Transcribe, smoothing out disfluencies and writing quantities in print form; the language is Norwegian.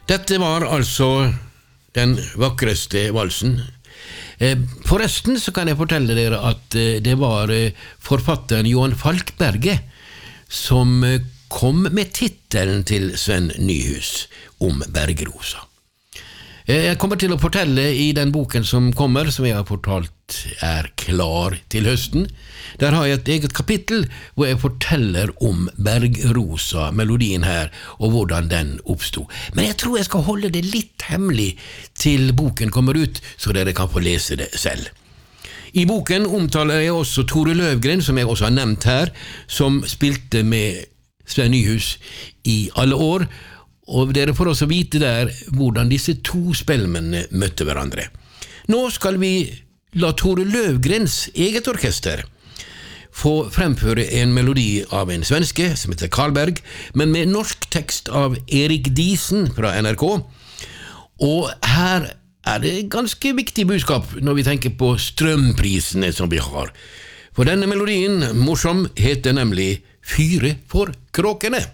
Dette var altså den vakreste valsen. Forresten så kan jeg fortelle dere at det var forfatteren Johan Falkberget som kom med titelen til Sven Nyhus om Bergerosa. Jeg kommer til å fortelle i den boken som kommer, som jeg har fortalt klar til høsten. Der har jeg et eget kapittel hvor jeg forteller om Bergerosa, melodien her, og hvordan den oppstod. Men jeg tror jeg skal holde det litt hemmelig til boken kommer ut, så dere kan få lese det selv. I boken omtaler jeg også Tore Løvgren, som jeg også har nevnt her, som spilte med Sven Nyhus i alle år, og dere får også vite der hvordan disse to spellemennene møtte hverandre. Nå skal vi la Tore Løvgrens eget orkester få fremføre en melodi av en svenske som heter Karlberg, men med norsk tekst av Erik Diesen fra NRK. Og her det ganske viktig budskap når vi tenker på strømprisene som vi har. For denne melodien, morsom, heter nemlig Fyre for kråkene.